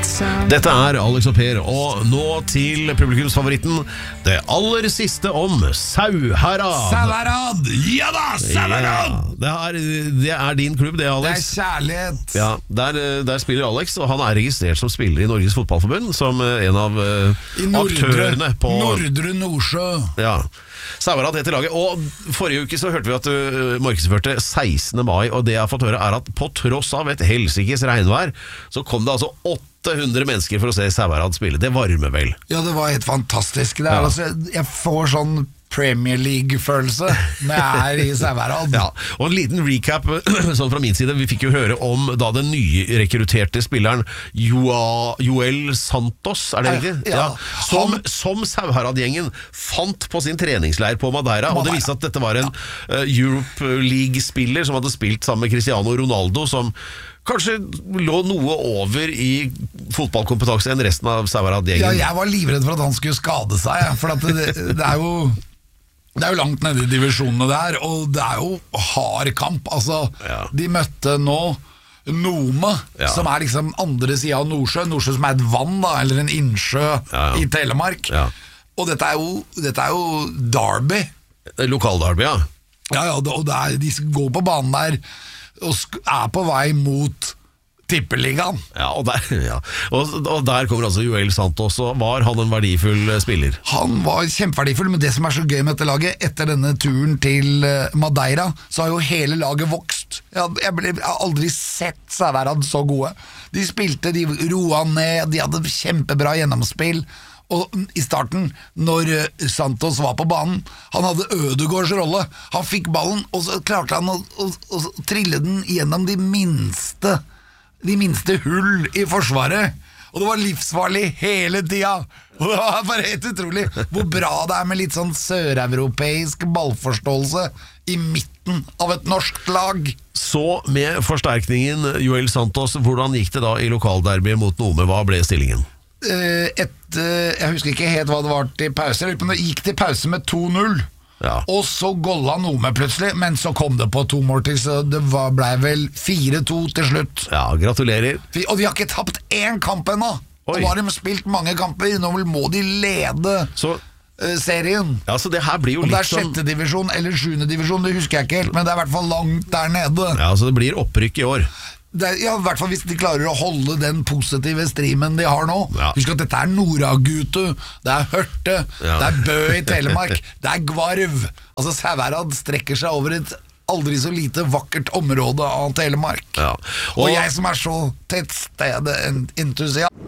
Dette Alex og Per, og nå til publikumsfavoritten, det aller siste om Sauherad. Sauherad! Ja da, Sauherad! Ja, det din klubb, det, Alex. Det kjærlighet. Ja, der spiller Alex, og han registrert som spiller i Norges Fotballforbund, som en av aktørene på Nordre Nordsjø. Ja, Sauherad heter laget. Og forrige uke så hørte vi at du markedsførte 16. mai, og det jeg har fått høre at på tross av et helsikes regnvær, så kom det altså 800 mennesker for å se Sauherad spille. Det varmer vel? Ja, det var helt fantastisk. Det altså, jeg får sånn Premier League-følelse når jeg i Sauherad. Ja, og en liten recap sånn fra min side. Vi fikk jo høre om da den nyrekrutterte spilleren Joel Santos, det riktig? Ja. Som Sauherad-gjengen fant på sin treningsleir på Madeira, og det viste at dette var en Europe League-spiller som hadde spilt sammen med Cristiano Ronaldo, som kanskje lå noe over i fotballkompetanse enn resten av Sauherad-gjengen. Ja, jeg var livredd for at han skulle skade seg, for at det er jo langt nede i divisjonene der, og det er jo hard kamp. Altså, de møtte nå Nome, som liksom andre siden av Nordsjø som et vann da, eller en innsjø i Telemark. Og dette er jo Derby. Lokalderby, ja. Ja, og de går på banen der og på vei mot Tippeligaen. Ja, og der kommer altså Joel Santos, og var han en verdifull spiller? Han var kjempeverdifull, men det som så gøy med dette laget, etter denne turen til Madeira, så har jo hele laget vokst. Jeg har aldri sett Sauherad så gode. De spilte, de roa ned, de hadde kjempebra gjennomspill. Og i starten, når Santos var på banen, han hadde Ødegaards rolle. Han fikk ballen, og så klarte han å trille den gjennom de minste hull i forsvaret. Og det var livsfarlig hele tida. Og det var bare helt utrolig hvor bra det med litt sånn søreuropeisk ballforståelse i midten av et norsk lag. Så med forsterkningen Joel Santos, hvordan gikk det da i lokalderby mot Nome? Hva ble stillingen? Jeg husker ikke helt hva det var til pause. Det gikk til pause med 2-0. Og så golla Nome plutselig, men så kom det på 2 mål til, så det ble vel 4-2 til slutt. Ja, gratulerer. Og de har ikke tapt én kamp ennå. Nå har de spilt mange kamper. Nå må de lede serien. Ja, så det her blir jo litt sånn. Om det er 6. divisjon eller 7. divisjon, det husker jeg ikke helt, men det er i hvert fall langt der nede. Ja, så det blir opprykk i år. I hvert fall hvis de klarer å holde den positive streamen de har nå. Husk at dette er Noragutu, det er Hørte, det er Bø i Telemark, det er Gvarv. Altså Sauherad strekker seg over et aldri så lite vakkert område av Telemark. Og jeg som er så tettstede entusiast.